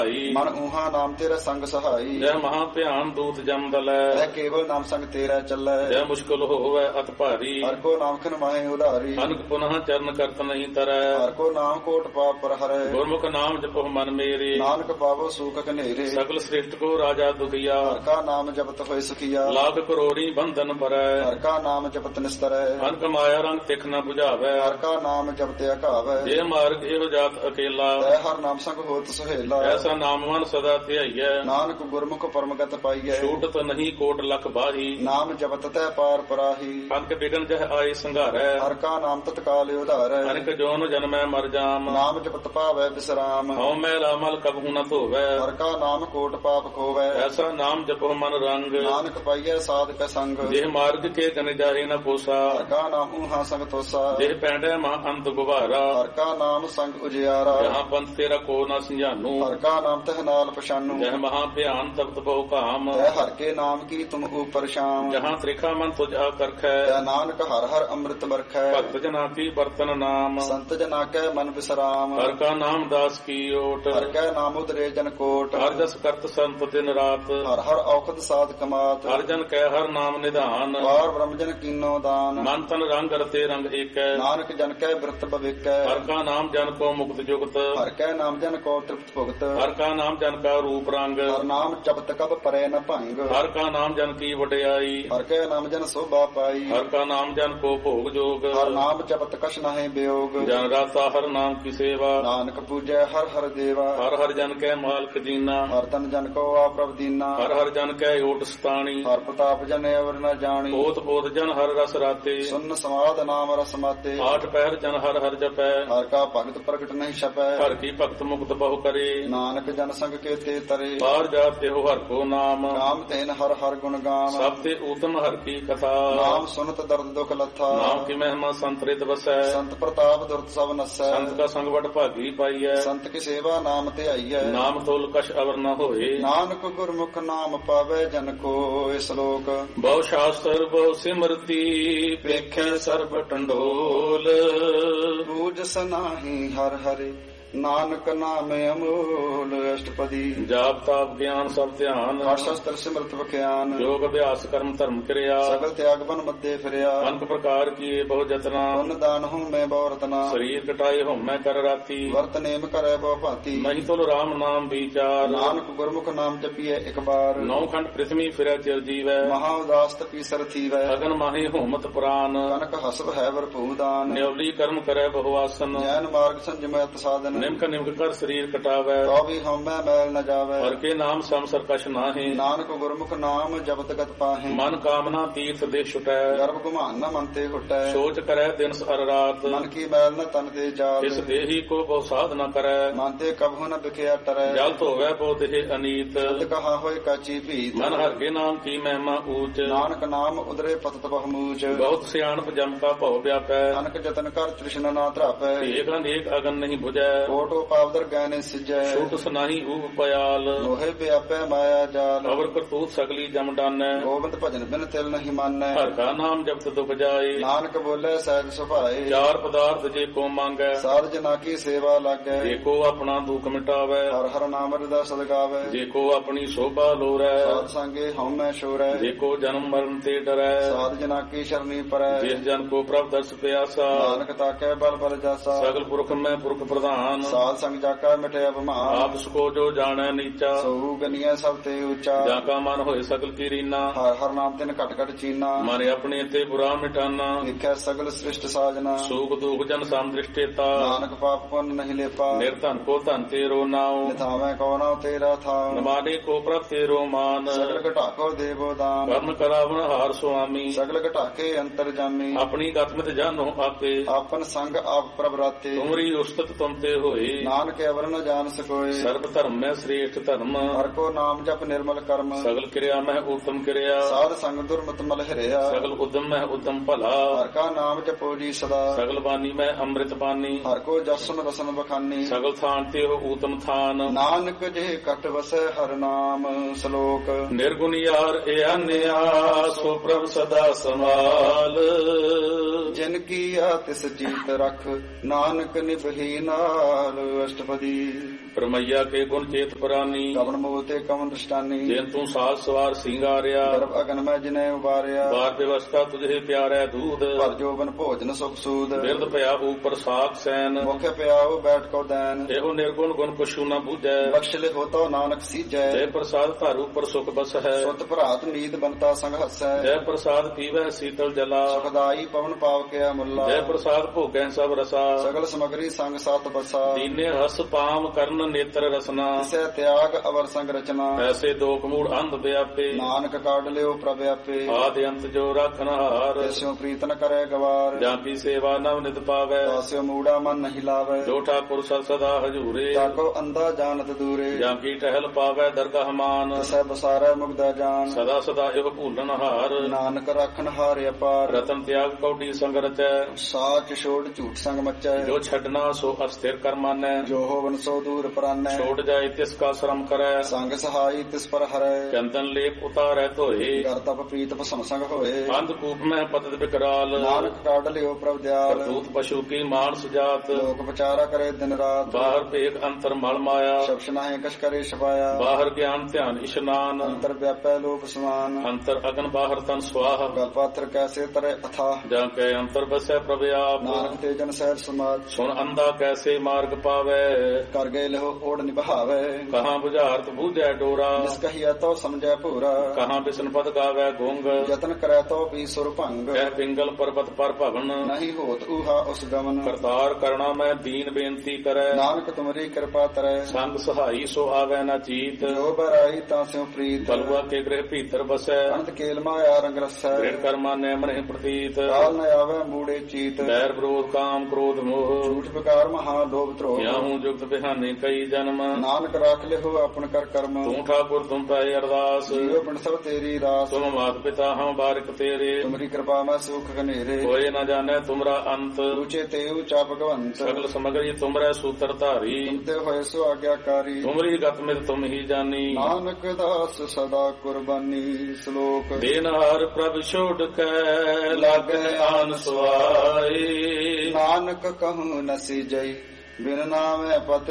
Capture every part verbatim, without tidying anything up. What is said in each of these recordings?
ਮਨ ਊਹਾ ਨਾਮ ਤੇਰਾ ਸੰਗ ਸਹਾਈ। ਜੈ ਮਹਾ ਭਿਆਨ ਦੂਤ ਜਮ ਦਲੈ ਐ ਕੇਵਲ ਨਾਮ ਸੰਗ ਤੇਰਾ ਚੱਲੈ। ਜੈ ਮੁਸ਼ਕਲ ਹੋਵੈ ਅਤ ਭਾਰੀ ਹਰ ਕੋ ਨਾਮ ਖਨ ਮਾਹੇ ਉਧਾਰੀ। ਅਨਕ ਪੁਨః ਚਰਨ ਕਰਤ ਨਹੀਂ ਤਰੈ ਹਰ ਕੋ ਨਾਮ ਕੋਟ ਪਾਪ ਪਰ ਹਰੈ। ਗੁਰਮੁਖ ਨਾਮ ਜਪੋ ਮਨ ਮੇਰੇ ਨਾਨਕ ਪਾਵੋ ਸੂਖ ਕਨੇਰੇ। ਸਗਲ ਸ੍ਰਿਸ਼ਟ ਕੋ ਰਾਜਾ ਦੁਖੀਆ ਹਰ ਕਾ ਨਾਮ ਜਪਤ ਹੋਏ ਸੁਖੀਆ। ਲਾਖ ਕਰੋੜੀ ਬੰਧਨ ਪਰੈ ਹਰ ਕਾ ਨਾਮ ਜਪਤ ਨਿਸਤਰੈ। ਅਨਕ ਮਾਇਆ ਰੰਗ ਤਿਖ ਨ 부ਝਾਵੈ ਹਰ ਕਾ ਨਾਮ ਜਪਤਿ ਅਘਾਵੈ। ਜੇ ਮਾਰਗ ਇਹੋ ਜਾਤ ਅਕੇਲਾ ਤੈ ਹਰ ਨਾਮ ਸੰਗ ਹੋਤ ਸੁਹੇਲਾ। ਐਸਾ ਨਾਮ ਮਨ ਸਦਾ ਧਿਆਈਐ ਨਾਨਕ ਗੁਰਮੁਖ ਪਰਮਗਤ ਪਾਈਐ। ਛੂਟਤ ਨਹੀਂ ਕੋਟ ਲਖ ਬਾਹੀ ਨਾਮ ਜਪਤ ਤੈ ਪਾਰ ਪਰਾਹੀ। ਅਨਕ ਬਿਗਨ ਜਹ ਆਏ ਸੰਘਾਰੈ ਹਰ ਕਾ ਨਾਮ ਤਤਕਾਲ ਉਧਾਰੈ। ਅਨਕ ਜੋਨ ਜਨਮੈ ਮਰ ਜਾਮ ਨਾਮ ਜਪਤ ਪਾਵੈ ਬਿਸਰਾਮ। ਹਉ ਮੈਂ ਰਾਮਲ ਕਬਹੂ ਨ ਧੋਵੈ ਹਰ ਕਾ ਨਾਮ ਕੋਟ ਪਾਪ ਖੋਵੈ। ਐਸਾ ਨਾਮ ਜਪੋ ਮਨ ਰੰਗ ਨਾਨਕ ਪਾਈਐ ਸਾਧਕ ਸੰਗ। ਦੇਹ ਮਾਰਗ ਕੇ ਗਨ ਜਾਹੇ ਨ ਕੋਸਾ ਹਰ ਕਾ ਨਾਮ ਊਹਾ ਸੰਗ ਤੋਸਾ। ਦੇਹ ਪੈਂਡੈ ਮਾ ਅੰਤ ਗੁਬਾਰਾ ਹਰ ਕਾ ਨਾਮ ਸੰਗ ਉਜਿਆਰਾ। ਜਹਾਂ ਪੰਥ ਤੇਰਾ ਕੋ ਨ ਸੰਝਾਨੂ ਹਰ ਕਾ ਨਾਮ ਤਹ ਨਾਲ ਪਛਾਨੂ। ਜਹ ਮਹਾ ਭਿਆਨ ਤਪਤ ਬਹੁ ਕਾਮ ਤੈ ਹਰ ਕੇ ਨਾਮ ਕੀ ਤੁਮ ਉਪਰ ਸ਼ਾਮ। ਜਹਾਂ ਤ੍ਰਿਖਾ ਮਨ ਤੁਝ ਆਕਰਖੈ ਤੈ ਨਾਨਕ ਹਰ ਹਰ ਅੰਮ੍ਰਿਤ ਬਰਖੈ। ਭਗਤ ਜਨਾ ਕੀ ਬਰਤਨ ਨਾਮ ਸੰਤ ਜਨਾ ਕੈ ਮਨ ਵਿਸਰਾਮ। ਹਰ ਕਾ ਨਾਮ ਦਾਸ ਕੀ ਓਟ ਹਰ ਕੈ ਨਾਮ ਉਦਰੇ ਜਨ ਕੋਟ। ਹਰ ਜਸ ਕਰਤ ਸੰਤ ਦਿਨ ਰਾਤ ਹਰ ਹਰ ਔਖਦ ਸਾਧ ਕਮਾਤ। ਹਰ ਜਨ ਕੈ ਹਰ ਨਾਮ ਨਿਧਾਨ ਪਾਰ ਬ੍ਰਹਮ ਜਨ ਕੀਨੋ ਦਾਨ। ਮਨ ਤਨ ਰੰਗ ਰਤੇ ਰੰਗ ਏਕੈ ਨਾਨਕ ਜਨ ਕੈ ਬਿਰਤ ਭਵਿਕੈ। ਹਰ ਕਾ ਨਾਮ ਜਨ ਕੋ ਮੁਕਤ ਜੁਗਤ ਹਰ ਕੈ ਨਾਮ ਜਨ ਕੋ ਤ੍ਰਿਪਤ ਭੁਗਤ। ਹਰ ਕਾ ਨਾਮ ਜਨ ਕਾ ਰੂਪ ਰੰਗ ਹਰ ਨਾਮ ਜਪਤ ਕਬ ਪਰੈ ਨ ਭੰਗ। ਹਰ ਕਾ ਨਾਮ ਜਨ ਕੀ ਵਡਿਆਈ ਹਰ ਕੈ ਨਾਮ ਜਨ ਸੋਭਾ ਪਾਈ। ਹਰ ਕਾ ਨਾਮ ਜਨ ਕੋ ਭੋਗ ਜੋਗ ਹਰ ਨਾਮ ਜਪਤ ਕਛ ਨਾਹਿ ਬਿਯੋਗ। ਜਨ ਰਾਤਾ ਹਰ ਨਾਮ ਕੀ ਸੇਵਾ ਨਾਨਕ ਪੂਜੈ ਹਰ ਹਰ ਦੇਵਾ। ਹਰ ਹਰ ਜਨ ਕੈ ਮਾਲਕ ਜੀਨਾ ਹਰ ਤਨ ਜਨ ਕੋ ਆਪ੍ਰਭ ਦੀਨਾ। ਹਰ ਹਰ ਜਨ ਕੈ ਓਟ ਸਤਾਣੀ ਹਰ ਪ੍ਰਤਾਪ ਜਨ ਅਵਰ ਨ ਜਾਣੀ। ਓਤ ਬੋਧ ਜਨ ਹਰ ਰਸ ਰਾਤੇ ਸੁਨ ਸਮਾਦ ਨਾਮ ਰਸ ਮਾਤੇ। ਆਠ ਪਹਿਰ ਜਨ ਹਰ ਹਰ ਜਪੈ ਹਰ ਕਾ ਭਗਤ ਪ੍ਰਗਟ ਨਹੀਂ ਛਪੈ। ਹਰ ਕੀ ਭਗਤ ਮੁਕਤ ਬਹੁ ਕਰੇ ਨਾਨਕ ਜਨ ਸੰਗ ਕੇ ਤੇ ਤਰੇ। ਬਾਹਰ ਜਾਤ ਇਹੋ ਹਰ ਕੋ ਨਾਮ ਨਾਮ ਤੈਨ ਹਰ ਹਰ ਗੁਣ ਗਾਮ। ਸਭ ਤੇ ਊਤਮ ਹਰ ਕੀ ਕਥਾ ਨਾਮ ਸੁਨਤ ਦਰਦ ਦੁਖ ਲੱਥਾ। ਨਾਮ ਕੀ ਮਹਿਮਾ ਸੰਤਰਿਤ ਵਸੈ ਸੰਤ ਪ੍ਰਤਾਪ ਦੁਰਤ ਸਭ ਨਸੈ। ਸੰਤ ਕਾ ਸੰਗ ਵਡ ਭਾਗੀ ਪਾਈਐ ਸੰਤ ਕੀ ਸੇਵਾ ਨਾਮ ਤੇ ਆਈਐ। ਨਾਮ ਤੋਲ ਕਛ ਅਵਰ ਨ ਹੋਏ ਨਾਨਕ ਗੁਰਮੁਖ ਨਾਮ ਪਾਵੇ ਜਨ ਕੋ। ਇਸ ਲੋਕ ਬਹੁ ਸ਼ਾਸਤਰ ਬਹੁ ਸਿਮਰਤੀ ਵੇਖੈ ਸਰਬ ਟੰਡੋਲ ਬੂਝ ਸਨਾਹੀ ਹਰ ਹਰਿ ਨਾਨਕ ਨਾਮ ਅਮੋਲ। ਅਸ਼ਟਪਦੀ ਜਾਪ ਤਾਪ ਗਿਆਨ ਸਭ ਧਿਆਨ ਹਰ ਸ਼ਸਤਰ ਸਿਮਰਤ ਵਿਖਿਆਨ। ਯੋਗ ਅਭਿਆਸ ਕਰਮ ਧਰਮ ਕਿਰਿਆ ਸਗਲ ਤਿਆਗ ਬਨ ਮੱਦੇ ਫਿਰਿਆ। ਅਨਕ ਪ੍ਰਕਾਰ ਕੀਏ ਬਹੁ ਜਤਨਾ ਪੁੰਨ ਦਾਨ ਹਉ ਮੈਂ ਬਹੁ ਰਤਨਾ। ਸਰੀਰ ਕਟਾਏ ਹਉਮੈ ਕਰ ਰਾਤੀ ਵਰਤ ਨੇਮ ਕਰੈ ਬਹੁ ਭਾਂਤੀ। ਨਹੀਂ ਤੁਲ ਰਾਮ ਨਾਮ ਵਿਚਾਰ ਨਾਨਕ ਗੁਰਮੁਖ ਨਾਮ ਜਪੀਐ ਇਕ ਬਾਰ। ਨੌ ਖੰਡ ਪ੍ਰਿਥਵੀ ਫਿਰੈ ਚਿਰ ਜੀਵੈ ਮਹਾ ਉਦਾਸ ਤਪੀ ਸਰ ਥੀਵੈ। ਅਗਨ ਮਾਹੇ ਹੋਮਤ ਪ੍ਰਾਨ ਕਨਕ ਹਸਬ ਹੈ ਵਰਪੂ ਦਾਨ। ਨਿਉਲੀ ਕਰਮ ਕਰੈ ਬਹੁ ਆਸਨ ਜੈਨ ਮਾਰਗ ਸੰਜਮੈ ਸਾਧਨ। ਨਿਮਕ ਨਿਮਕ ਕਰ ਸਰੀਰ ਕਟਾਵੈ ਤੋ ਵੀ ਹਉਮੈ ਮੈਲ ਨ ਜਾਵੈ। ਹਰ ਕੇ ਨਾਮ ਸਮ ਸਰਕਸ਼ ਨਾਹੀ ਨਾਨਕ ਗੁਰਮੁਖ ਨਾਮ ਜਪਤ ਗਤ ਪਾਹੇ। ਮਨ ਕਾਮਨਾ ਤੀਰਥ ਦੇ ਛੁਟੈ ਗਰਭ ਗੁਮਾਨ ਨ ਮਨ ਤੇ ਹੁਟੈ। ਸੋਚ ਕਰੈ ਦਿਨ ਅਰ ਰਾਤ ਮਨ ਕੀ ਮੈਲ ਨ ਤਨ ਤੇ ਜਾਤ। ਇਸ ਦੇਹੀ ਕੋ ਬਹੁ ਸਾਧ ਨ ਕਰੈ ਮਨ ਤੇ ਕਬਹੁ ਨ ਵਿਖਿਆ ਟਰੈ। ਜਲ ਧੋਵੈ ਬਹੁ ਦੇਹ ਅਨੀਤ ਤਦ ਕਹਾ ਹੋਏ ਕਾਚੀ ਭੀਤ। ਮਨ ਹਰ ਕੇ ਨਾਮ ਕੀ ਮਹਿਮਾ ਊਚ ਨਾਨਕ ਨਾਮ ਉਦਰੇ ਪਤਤ ਬਹੁਮੂਚ। ਬਹੁਤ ਸਿਆਣਪ ਜਮ ਕਾ ਭਉ ਵਿਆਪੈ ਅਨਕ ਜਤਨ ਕਰ ਤ੍ਰਿਸ਼ਨਾ ਨਾ ਧਰਾਪੈ। ਏਕ ਅਨੇਕ ਅਗਨ ਨਹੀਂ 부ਜੈ ਕੋਟੋ ਪਾਵਦਰ ਗੈਨੇ ਸਿਜੈ। ਛੁਟ ਸਨਾਹੀ ਊਪ ਪਿਆਲ ਲੋਹੇ ਵਿਆਪੈ ਮਾਇਆ ਜਾਲ। ਅਵਰ ਕਰਤੂਤ ਸਗਲੀ ਜਮ ਡਾਨੈ ਗੋਬਿੰਦ ਭਜਨ ਬਿਨ ਤਿਲ ਨਹੀਂ ਮਾਨੈ। ਹਰ ਕਾ ਨਾਮ ਜਪਤ ਦੁਖ ਜਾਏ ਨਾਨਕ ਬੋਲੇ ਸਹਿਜ ਸੁਭਾਏ। ਚਾਰ ਪਦਾਰਥ ਜੇ ਕੋ ਮੰਗੈ ਸਾਧ ਜਨਾ ਕੀ ਸੇਵਾ ਲਾਗੈ। ਜੇ ਕੋ ਆਪਣਾ ਦੁਖ ਮਿਟਾਵੈ ਹਰ ਹਰ ਨਾਮ ਹਿਰਦੈ ਸਦਗਾਵੈ। ਜੇ ਕੋ ਆਪਣੀ ਸੋਭਾ ਲੋਰੈ ਸਾਧ ਸੰਗੇ ਹਉਮੈ ਛੋਰੈ। ਜੇ ਕੋ ਜਨਮ ਮਰਨ ਤੇ ਡਰੈ ਸਾਧ ਜਨਾ ਕੀ ਸ਼ਰਨੀ ਪਰੈ। ਜਿਸ ਜਨ ਕੋ ਪ੍ਰਭ ਦਰਸ ਪਿਆਸਾ ਨਾਨਕ ਤਾਕੈ ਬਲ ਬਲ ਜਾਸਾ। ਸਗਲ ਪੁਰਖ ਮੈਂ ਪੁਰਖ ਪ੍ਰਧਾਨ ਸਾਧ ਸੰਗ ਜਾਕਾ ਮਿਟਿਆ ਬਿਮਾਨ। ਆਪ ਸਕੋ ਜੋ ਜਾਣੈ ਨੀਚਾ ਸੋ ਗਨੀਐ ਸਭ ਤੇ ਉੱਚਾ। ਜਾਂ ਕਾ ਮਨ ਹੋਏ ਸਗਲ ਕੀ ਰੀਨਾ ਹਰ ਹਰ ਨਾਮ ਤਿਨ ਘਟ ਘਟ ਚੀਨਾ। ਮਨ ਆਪਣੇ ਤੇ ਬੁਰਾ ਮਿਟਾਨਾ ਦੇਖੈ ਸਗਲ ਸ੍ਰਿਸ਼ਟ ਸਾਜਨਾ। ਸੂਖ ਦੁਖ ਜਨ ਸਮ ਦ੍ਰਿਸ਼ਟੇਤਾ ਨਾਨਕ ਪਾਪ ਪੁੰਨ ਨਹੀਂ ਲੇਪਾ। ਨਿਰਧਨ ਕੋ ਧਨ ਤੇਰੋ ਨਾਉ ਨਿਥਾਵੈ ਕੋ ਨਾਉ ਤੇਰਾ ਥਾਉ। ਨਮਾਡੇ ਕੋ ਪ੍ਰਭ ਤੇਰੋ ਮਾਨ ਸਗਲ ਘਟਾਕੋ ਦੇਵੋ ਦਾਨ। ਕਰਮ ਕਰਾਵਣ ਹਾਰ ਸੁਆਮੀ ਸਗਲ ਘਟਾਕੇ ਅੰਤਰ ਜਾਮੀ। ਆਪਣੀ ਗਤਮਿਤ ਜਾਨੋ ਆਪੇ ਆਪਨ ਸੰਗ ਆਪ ਪ੍ਰਭ ਰਾਤੇ। ਤੁਮਰੀ ਉਸਤਤ ਤੁਮ ਤੇ ਹੋਏ ਨਾਨਕ ਅਵਰ ਨ ਜਾਣ ਸਕੋਏ। ਸਰਬ ਧਰਮ ਮੈਂ ਸ੍ਰੇਸ਼ਟ ਧਰਮ ਹਰ ਕੋ ਨਾਮ ਜਪ ਨਿਰਮਲ ਕਰਮ। ਸਗਲ ਕਿਰਿਆ ਮੈਂ ਉਤਮ ਕਿਰਿਆ ਸਾਧ ਸੰਗ ਦੁਰਮਤ ਮਲ ਹਰਿਆ। ਸਗਲ ਉਦਮ ਮੈਂ ਉਦਮ ਭਲਾ ਹਰ ਕਾ ਨਾਮ ਜਪੋ ਜੀ ਸਦਾ। ਸਗਲ ਬਾਣੀ ਮੈਂ ਅੰਮ੍ਰਿਤ ਬਾਣੀ ਹਰ ਕੋ ਜਸਨ ਰਸਨ ਬਖਾਨੀ। ਸਗਲ ਥਾਨ ਤੇ ਹੋ ਊਤਮ ਥਾਨ ਨਾਨਕ ਜੇ ਕਟ ਵਸੈ ਹਰ ਨਾਮ। ਸ਼ਲੋਕ ਨਿਰਗੁਣ ਯਾਰ ਏ ਅਨਿਆ ਸੋ ਪ੍ਰਭ ਸਦਾ ਸਮਾਲ। ਜਿਨ ਕੀਆ ਤਿਸ ਜੀਤ ਰਖ ਨਾਨਕ ਨਿਭੀ ਨਾਲ। ਅਸ਼ਟਪਦੀ ਪਰਮਈਆ ਕੇ ਤੇ ਗੁਣ ਚੇਤ ਪੁਰਾਨੀ ਕਵਨ ਮੂਲ ਤੇ ਕਵਨ ਦ੍ਰਿਸ਼ਟਾਨੀ ਜਿਨ ਤੂੰ ਸਾਜ ਸਵਾਰ ਸਿੰਗਾਰਿਆ ਗਰਭ ਅਗਨ ਮੈਂ ਜਿਨੇ ਉਬਾਰਿਆ ਬਾਰ ਵਿਵਸਥਾ ਤੁਝੇ ਪਿਆਰੈ ਦੂਧ ਪਰ ਜੋਬਨ ਭੋਜਨ ਸੁਖ ਸੂਦ ਬਿਰਦ ਭਇਆ ਉਪਰ ਸਾਖ ਸੈਨ ਮੁਖ ਪਿਆਉ ਬੈਠ ਕੋ ਦੈਨ ਇਹੋ ਨਿਰਗੁਣ ਗੁਣ ਕੁਛੂ ਨਾ ਬੂਝੈ ਬਖਸ਼ ਲੇ ਹੋਤੋ ਨਾਨਕ ਸੀਜੈ ਜੈ ਪ੍ਰਸਾਦ ਧਰ ਉਪਰ ਸੁਖ ਬਸ ਹੈ ਸੁਤ ਭਰਾਤ ਨੀਤ ਬੰਤਾ ਸੰਗ ਹਸੈ ਜੈ ਪ੍ਰਸਾਦ ਪੀਵੈ ਸੀਤਲ ਜਲਾ ਸੁਖਦਾਈ ਪਵਨ ਪਾਵ ਕੇ ਮੁੱਲਾ ਜੈ ਪ੍ਰਸਾਦ ਭੋਗੈ ਸਭ ਰਸਾ ਸਗਲ ਸਮਗਰੀ ਸੰਗ ਸਤ ਬਸਾ ਦੀਨੇ ਹਸ ਪਾਮ ਕਰਨ ਨੇਤਰ ਰਸਨਾ ਤਿਸੈ ਤਿਆਗ ਅਵਰ ਸੰਗ ਰਚਨਾ ਐਸੇ ਦੋਖ ਮੂੜ ਅੰਧ ਵਿਆਪੇ ਨਾਨਕ ਕਾਢ ਲਿਓ ਪ੍ਰਭ ਆਪੇ ਆਦ ਅੰਤ ਜੋ ਰੱਖਨ ਹਾਰ ਤਿਸਿਓ ਪ੍ਰੀਤ ਨ ਕਰੇ ਗਵਾਰ ਜਾਂ ਕੀ ਸੇਵਾ ਨਵ ਨਿਤ ਪਾਵੈ ਤਾਸਿਓ ਮੂੜਾ ਮਨ ਨਹੀਂ ਲਾਵੇ ਜੋ ਠਾਕੁਰ ਸਦ ਸਦਾ ਹਜੂਰੇ ਤਾਕੋ ਅੰਦਾ ਜਾਣਤ ਦੂਰੇ ਜਾਂ ਕੀ ਟਹਿਲ ਪਾਵੈ ਦਰਗਾਹ ਮਾਨ ਤਿਸੈ ਬਸਾਰੈ ਮੁਗਦਾ ਜਾਨ ਸਦਾ ਸਦਾ ਇਹ ਭੂਲਨ ਹਾਰ ਨਾਨਕ ਰਾਖਨ ਹਾਰ ਅਪਾਰ ਰਤਨ ਤਿਆਗ ਕੌਡੀ ਸੰਗ ਰਚੈ ਸਾਚ ਛੋੜ ਝੂਠ ਸੰਗ ਮਚੈ ਜੋ ਛੱਡਣਾ ਸੋ ਅਸਥਿਰ ਕਰਮਾਨੈ ਜੋ ਹੋਵਨ ਸੋ ਦੂਰ ਪਰਾਨੈ ਛੋੜ ਜਾਏ ਤਿਸ ਕਾ ਸ਼ਰਮ ਕਰੈ ਸੰਗ ਸਹਾਈ ਤਿਸ ਪਰ ਹਰੈ ਚੰਦਨ ਲੇਪ ਉਤਾਰੈ ਧੋਏ ਕਰ ਤਪ ਪ੍ਰੀਤ ਭਸਮ ਸੰਗ ਹੋਏ ਅੰਧ ਕੂਪ ਮੈਂ ਪਤਿਤ ਬਿਕਰਾਲ ਨਾਨਕ ਕਾਢ ਲਿਓ ਪ੍ਰਭ ਦਿਆਲ ਕਰਤੂਤ ਪਸ਼ੂ ਕੀ ਮਾਨਸ ਜਾਤ ਲੋਕ ਵਿਚਾਰਾ ਕਰੇ ਦਿਨ ਰਾਤ ਬਾਹਰ ਭੇਖ ਅੰਤਰ ਮਲ ਮਾਇਆ ਸ਼ਬਦ ਨਾਹੀ ਕਛ ਕਰੇ ਛਪਾਇਆ ਬਾਹਰ ਗਿਆਨ ਧਿਆਨ ਇਸ਼ਨਾਨ ਅੰਤਰ ਵਿਆਪੈ ਲੋਕ ਸਮਾਨ ਅੰਤਰ ਅਗਨ ਬਾਹਰ ਤਨ ਸਵਾਹ ਗਲ ਪਾਤਰ ਕੈਸੇ ਤਰੇ ਅਥਾ ਜਾਂ ਕੈ ਅੰਤਰ ਬਸੈ ਪ੍ਰਭ ਆਪ ਨਾਨਕ ਤੇ ਜਨ ਸਹਿਜ ਸਮਾਜ ਸੁਣ ਅੰਧਾ ਕੈਸੇ ਮਾਰਗ ਪਾਵੈ ਕਰ ਗਏ ਲਹੋ ਓੜ ਨਿਭਾਵੇ ਕਹਾਂ ਬੁਝਾਰਤ ਬੂਝੈ ਡੋਰਾ ਜਿਸ ਕਹੀਐ ਤੋ ਸਮਝੈ ਭੂਰਾ ਕਹਾਂ ਬਿਸਨ ਪਦ ਗਾਵੈ ਗੁੰਗ ਯਤਨ ਕਰੈ ਤੋ ਵੀ ਸੁਰ ਭੰਗ ਕਹਿ ਪਿੰਗਲ ਪਰਬਤ ਪਰ ਭਵਨ ਨਹੀਂ ਹੋਤ ਊਹਾ ਉਸ ਗਮਨ ਕਰਤਾਰ ਕਰਣਾ ਮੈਂ ਦੀਨ ਬੇਨਤੀ ਕਰੈ ਨਾਨਕ ਤੁਮਰੀ ਕਿਰਪਾ ਤਰੈ ਸੰਗ ਸਹਾਈ ਸੋ ਆਵੈ ਨਾ ਚੀਤ ਜੋ ਬਰਾਈ ਤਾਂ ਸਿਉ ਪ੍ਰੀਤ ਬਲਵਾ ਕੇ ਗ੍ਰਹਿ ਭੀਤਰ ਬਸੈ ਅੰਤ ਕੇਲ ਮਾਇਆ ਰੰਗ ਰਸੈ ਗ੍ਰਹਿ ਕਰਮਾ ਨੈ ਮਨਿ ਪ੍ਰਤੀਤ ਕਾਲ ਨ ਆਵੈ ਮੂੜੇ ਚੀਤ ਬੈਰ ਵਿਰੋਧ ਕਾਮ ਕ੍ਰੋਧ ਮੋਹ ਝੂਠ ਵਿਕਾਰ ਮਹਾ ਲੋਭ ਧਰੋਹ ਯਾਹੂ ਜੁਗਤ ਬਿਹਾਨੇ ਕਈ ਜਨਮ ਨਾਨਕ ਰਾਖ ਲਿਓ ਆਪਨ ਕਰ ਕਰਮ ਤੂੰ ਠਾਕੁਰ ਤੁਮ ਪੈ ਅਰਦਾਸ ਜੀਵ ਪਿੰਡ ਸਭ ਤੇਰੀ ਰਾਸ ਤੁਮ ਮਾਤ ਪਿਤਾ ਹਮ ਬਾਰਿਕ ਤੇਰੇ ਤੁਮਰੀ ਕਿਰਪਾ ਮੈਂ ਸੁਖ ਘਨੇਰੇ ਹੋਏ ਨਾ ਜਾਣੈ ਤੁਮਰਾ ਅੰਤ ਉੱਚੇ ਤੇ ਉੱਚਾ ਭਗਵੰਤ ਸਗਲ ਸਮਗਰੀ ਤੁਮਰੈ ਸੂਤਰ ਧਾਰੀ ਤੁਮਤੇ ਹੋਏ ਸੋ ਆਗਿਆਕਾਰੀ ਤੁਮਰੀ ਗਤ ਮਿਤ ਤੁਮ ਹੀ ਜਾਨੀ ਨਾਨਕ ਦਾਸ ਸਦਾ ਕੁਰਬਾਨੀ ਸ਼ਲੋਕ ਦੇਨਹਾਰ ਪ੍ਰਭ ਛੋੜ ਕੇ ਲਾਗੈ ਆਨ ਸੁਆਈ ਨਾਨਕ ਕਹੂੰ ਨਸੀ ਜਈ ਬਿਨ ਨਾਮੈ ਪਤ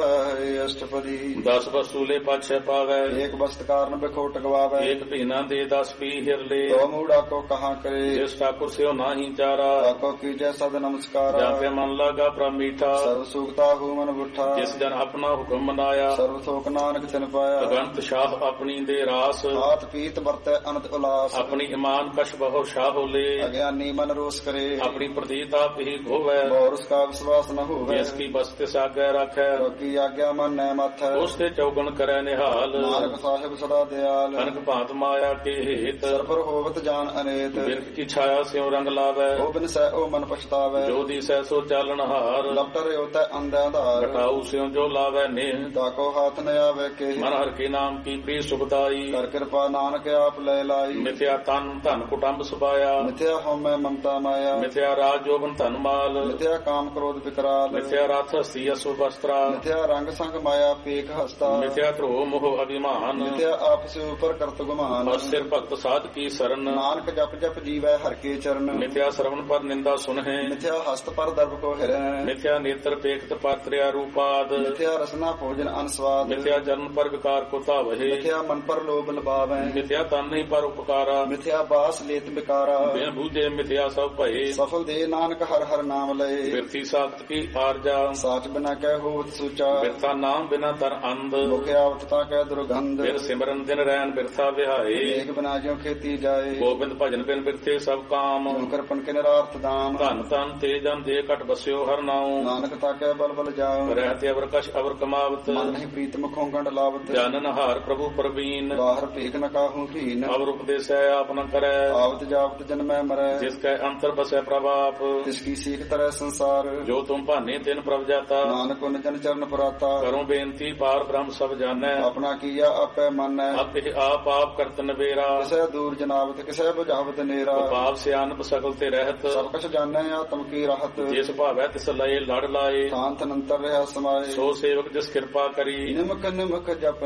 ਜਾਏ ਅਸ਼ਟਪਦੀ ਦਸ ਵਸੂਲੇ ਪਾਛੈ ਪਾਵੈ ਏਕ ਬਸਤ ਕਾਰਨ ਬਿਖੋਟ ਗਵਾਵੇ ਏਕ ਭੀਨਾ ਦੇ ਦਸ ਪੀ ਹਿਰਲੇ ਤੋ ਮੂੜਾ ਕੋ ਕਹਾ ਕਰੇ ਜਿਸ ਠਾਕੁਰ ਸਿਓ ਨਾਹੀ ਚਾਰਾ ਤਾਕੋ ਕੀਜੈ ਸਦ ਨਮਸਕਾਰਾ ਜਾਂ ਕੇ ਮਨ ਲਾਗਾ ਪ੍ਰਭ ਮੀਠਾ ਸਰਬ ਸੁਖਤਾ ਹੂ ਮਨ ਬੁੱਠਾ ਜਿਸ ਜਨ ਆਪਣਾ ਹੁਕਮ ਮਨਾਇਆ ਸਰਬ ਸੋਖ ਨਾਨਕ ਤਿਨ ਪਾਇਆ ਅਗੰਤ ਸ਼ਾਹ ਆਪਣੀ ਦੇ ਰਾਸ ਹਾਥ ਪੀਤ ਵਰਤੈ ਅਨੰਤ ਉਲਾਸ ਆਪਣੀ ਇਮਾਨ ਕਸ਼ ਬਹੁ ਸ਼ਾਹ ਹੋਲੇ ਅਗਿਆਨੀ ਮਨ ਰੋਸ ਕਰੇ ਆਪਣੀ ਪ੍ਰਤੀਤ ਆਪ ਹੀ ਖੋਵੈ ਬੌਰਸ ਕਾ ਵਿਸ਼ਵਾਸ ਨ ਹੋਵੇ ਜਿਸ ਕੀ ਬਸਤਿ ਸਾਗੈ ਰੱਖੈ ਰੋਕੀ ਆਗਿਆ ਮਨ ਨੈ ਮਾਥੈ ਉਸ ਤੇ ਚੌਗਣ ਕਰੈ ਨਿਹਾਲ ਨਾਨਕ ਸਾਹਿਬ ਸਦਾ ਦਿਆਲ ਕਨਕ ਭਾਂਤ ਮਾਇਆ ਕੇ ਹੇਤ ਸਰਬਰ ਹੋਵਤ ਜਾਨ ਅਨੇਤ ਬਿਰਖ ਕੀ ਛਾਇਆ ਸਿਉ ਰੰਗ ਲਾਵੈ ਉਹ ਬਿਨ ਸਹਿ ਉਹ ਮਨ ਪਛਤਾਵੇ ਜੋ ਦੀ ਸਹਿ ਸੋ ਚਾਲਣ ਹਾਰ ਲਪਟਰ ਉਤੈ ਅੰਧਿਆ ਧਾਰ ਘਟਾਉ ਸਿਉ ਜੋ ਲਾਵੈ ਨੇਹ ਤਾਕੋ ਹਾਥ ਨ ਆਵੇ ਕੇ ਮਨ ਹਰ ਕੇ ਨਾਮ ਕੀ ਪ੍ਰੀ ਸੁਖਦਾਈ ਕਰ ਕਿਰਪਾ ਨਾਨਕ ਆਪ ਲੈ ਲਾਈ ਮਿਥਿਆ ਤਨ ਧਨ ਕੁਟੰਬ ਸੁਭਾਇਆ ਮਿਥਿਆ ਹਉਮੈ ਮਮਤਾ ਮਾਇਆ ਮਿਥਿਆ ਰਾਜ ਜੋਬਨ ਧਨ ਮਾਲ ਮਿਥਿਆ ਕਾਮ ਕ੍ਰੋਧ ਵਿਕਰਾਲ ਮਿਥਿਆ ਰਥ ਹਸਤੀ ਅਸੁ ਵਸਤਰਾ ਮਿਥਿਆ ਰੰਗ ਸੰਗ ਮਾਇਆ ਪੇਖ ਹਸਤਾ ਮਿਥਿਆ ਧਰੋ ਮੋਹ ਅਭਿਮਾਨ ਮਿਥਿਆ ਆਪਸ ਉਪਰ ਕਰਤ ਗੁਮਾਨ ਅਸਿਰ ਭਗਤ ਸਾਧ ਕੀ ਸਰਨ ਨਾਨਕ ਜਪ ਜਪ ਜੀਵੈ ਹਰ ਕੇ ਚਰਨ ਮਿਥਿਆ ਸਰਵਨ ਪਰ ਨਿੰਦਾ ਸੁਨਹਿ ਮਿਥਿਆ ਹਸਤ ਪਰ ਦਰਬ ਕੋ ਹਿਰੈ ਮਿਥਿਆ ਨੇਤਰ ਪੇਖਤ ਪਾਤਰਿਆ ਰੂਪਾਦ ਮਿਥਿਆ ਰਸਨਾ ਭੋਜਨ ਅਨਸਵਾਦ ਮਿਥਿਆ ਜਨਮ ਪਰ ਵਿਕਾਰ ਕੋ ਧਾਵਹਿ ਮਿਥਿਆ ਮਨ ਪਰ ਲੋਭ ਲਬਾਵੈ ਮਿਥਿਆ ਤਨ ਨਹੀਂ ਪਰ ਉਪਕਾਰਾ ਮਿਥਿਆ ਬਾਸ ਲੇਤ ਬਿਕਾਰਾ ਬਿਨ ਬੂਝੇ ਮਿਥਿਆ ਸਭ ਭਏ ਸਫਲ ਦੇ ਨਾਨਕ ਹਰ ਹਰ ਨਾਮ ਲਏ ਬਿਰਥੀ ਸਾਖਤ ਕੀ ਆਰਜਾ ਸਾਚ ਬਿਨਾ ਕਹਿ ਹੋਤ ਸੁਚਾ ਬਿਰਥਾ ਨਾਮ ਬਿਨਾ ਤਰ ਅੰਧ ਮੁਖ ਆਵਤ ਤਾ ਕਹਿ ਦੁਰਗੰਧ ਬਿਰ ਸਿਮਰਨ ਦਿਨ ਰੈਨ ਬਿਰਥਾ ਵਿਹਾਏ ਏਕ ਬਿਨਾ ਜਿਉ ਖੇਤੀ ਜਾਏ ਗੋਬਿੰਦ ਭਜਨ ਬਿਨ ਬਿਰਥੇ ਸਭ ਕਾਮ ਸ਼ੰਕਰ ਪਨ ਕੇ ਨਿਰਾਰਥ ਦਾਮ ਧਨ ਤਨ ਤੇ ਜਨ ਦੇ ਘਟ ਬਸਿਓ ਹਰ ਨਾਉ ਨਾਨਕ ਤਾ ਕਹਿ ਬਲ ਬਲ ਜਾਉ ਰਹਿਤੇ ਅਵਰ ਕਛ ਅਵਰ ਕਮਾਵਤ ਮਨ ਨਹੀਂ ਪ੍ਰੀਤ ਮੁਖੋਂ ਗੰਢ ਲਾਵਤ ਜਾਨਨ ਹਾਰ ਪ੍ਰਭੂ ਪ੍ਰਵੀਨ ਬਾਹਰ ਭੇਖ ਨ ਕਾਹੂ ਭੀਨ ਅਵਰ ਉਪਦੇਸੈ ਆਪ ਨ ਕਰੈ ਆਵਤ ਜਾਵਤ ਜਨਮੈ ਮਰੈ ਜਿਸ ਕੈ ਅੰਤਰ ਬਸੈ ਪ੍ਰਭਾਪ ਤਿਸ ਕੀ ਸੀਖ ਤਰੈ ਸੰਸਾਰ ਜੋ ਤੁਮ ਭਾਨੇ ਤਿਨ ਪ੍ਰਭ ਜਾਤਾ ਨਾਨਕ ਉਨ ਜਨ ਚਰਨ ਪਰਾਤਾ ਕਰੋ ਬੇਨਤੀ ਪਾਰ ਬ੍ਰਹਮ ਸਭ ਜਾਣੈ ਆਪਣਾ ਕੀਆ ਆਪੈ ਮੰਨੈ ਆਪੇ ਆਪ ਆਪ ਕਰਤ ਨਵੇਰਾ ਕਿਸੈ ਦੂਰ ਜਨਾਵਤ ਕਿਸੈ ਬੁਝਾਵਤ ਨੇਰਾ ਪਾਪ ਸਿਆਨਪ ਸਕਲ ਤੇ ਰਹਿਤ ਸਭ ਕੁਛ ਜਾਣੈ ਆਤਮ ਕੀ ਰਹਤ ਜਿਸ ਭਾਵੈ ਤਿਸ ਲਏ ਲੜ ਲਾਏ ਸ਼ਾਂਤ ਅਨੰਤਰ ਰਹਾ ਸਮਾਏ ਸੋ ਸੇਵਕ ਜਿਸ ਕਿਰਪਾ ਕਰੀ ਨਿਮਕ ਨਿਮਕ ਜਪ